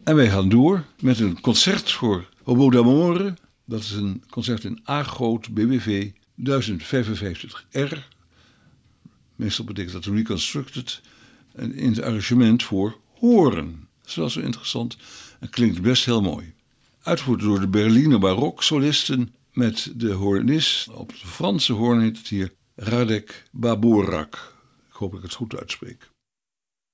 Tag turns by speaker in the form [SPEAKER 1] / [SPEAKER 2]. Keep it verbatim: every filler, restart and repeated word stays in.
[SPEAKER 1] En wij gaan door met een concert voor Oboe d'Amore. Dat is een concert in A groot B W V duizend vijfenvijftig R. Meestal betekent dat reconstructed. En in het arrangement voor horen. Dat is wel zo interessant en klinkt best heel mooi. Uitgevoerd door de Berliner baroksolisten met de hoornist. Op de Franse hoorn heet het hier Radek Baborak. Ik hoop dat ik het goed uitspreek.